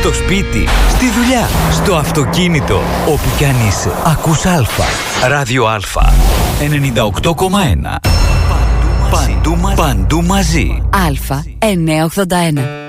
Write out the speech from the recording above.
στο σπίτι, στη δουλειά, στο αυτοκίνητο. Όπου κι αν είσαι, ακούς Α. Ράδιο Α. 98,1. Παντού μαζί. Α 981.